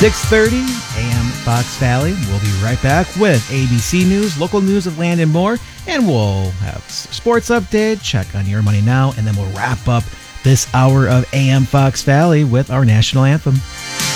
6:30 a.m. Fox Valley. We'll be right back with ABC News, local news of land and more, and we'll have sports update, check on your money now, and then we'll wrap up this hour of AM Fox Valley with our national anthem.